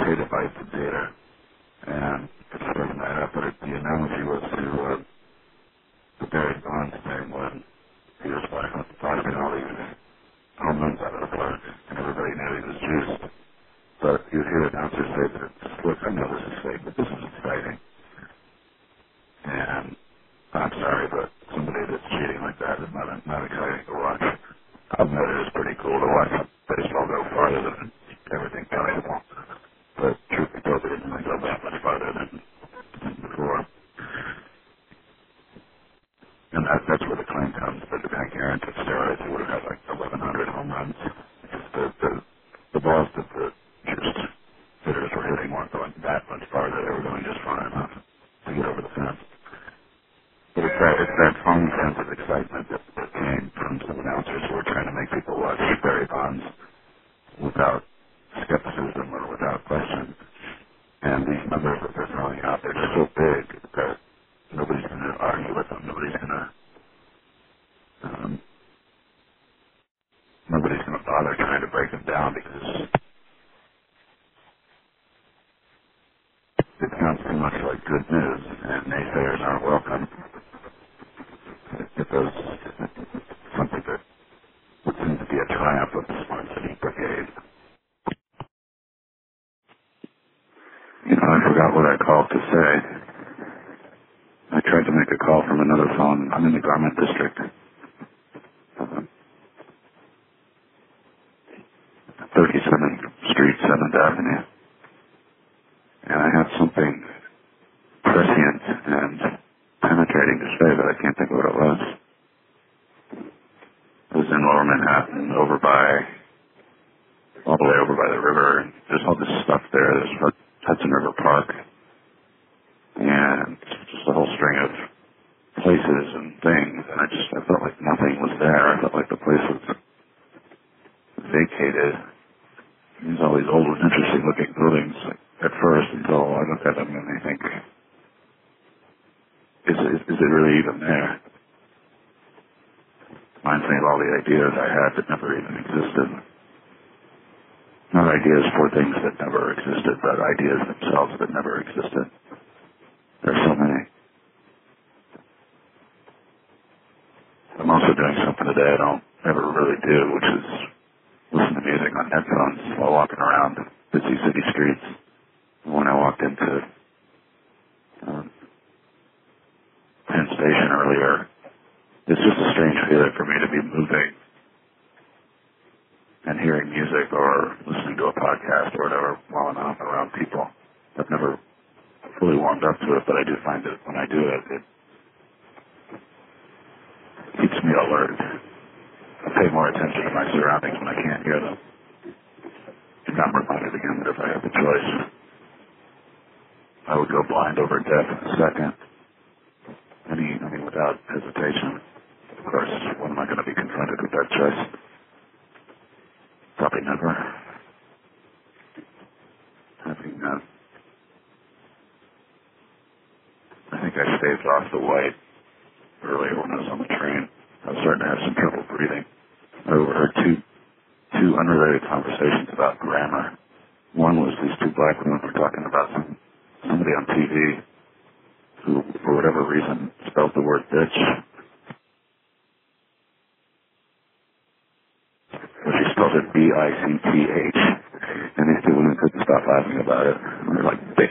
okay to bite the data. And it's further that up, but the analogy was to the Barry Bonds thing when he was fighting all these home runs out of the park, and everybody knew he was juiced. But you'd hear announcers say that, look, I know this is fake, but this is exciting. And I'm sorry, but somebody that's cheating like that is not exciting to watch. I've admit it is pretty cool to watch baseball go farther than everything valuable. But truth be told, it didn't really go that much farther than before. And that's where the claim comes that the back errant of steroids, he would have had like 1,100 home runs. Because the balls that the juiced hitters were hitting weren't going that much farther. They were going just far enough to get over the fence. But it's that fun sense of excitement that came from some announcers who were trying to make people watch Barry Bonds without skepticism or without question. And these numbers that they're throwing out, they're just so big that nobody's going to argue with them. Nobody's going to bother trying to break them down because it sounds too much like good news, and naysayers aren't welcome. It does something that would seem to be a triumph of the Smart City Brigade. You know, I forgot what I called to say. I tried to make a call from another phone. I'm in the Garment District. 37th Street, 7th Avenue. And I have something prescient and penetrating to say, but I can't think of what it was. It was in Lower Manhattan, all the way over by the river. And there's all this stuff there. There's Hudson River Park. And just a whole string of places and things. And I felt like nothing was there. I felt like the place was vacated. There's all these old, interesting-looking buildings at first until I look at them and I think, is it really even there? Reminds me of all the ideas I had that never even existed. Not ideas for things that never existed, but ideas themselves that never existed. There's so many. I'm also doing something today I don't ever really do, which is listen to music on headphones while walking around busy city streets. When I walked into Penn Station earlier, it's just a strange feeling for me to be moving and hearing music or listening to a podcast or whatever while I'm out around people. I've never fully warmed up to it, but I do find that when I do it, it keeps me alert. I pay more attention to my surroundings when I can't hear them. And I'm reminded again that if I had the choice, I would go blind over deaf in a second. I mean, without hesitation. Of course, when am I going to be confronted with that choice? Probably never. I think I staved off the white earlier when I was on the train. I was starting to have some trouble breathing. I overheard two unrelated conversations about grammar. One was these two black women were talking about somebody on TV who, for whatever reason, spelled the word bitch. But she spelled it B-I-C-T-H. And these two women couldn't stop laughing about it. They're like, bitch.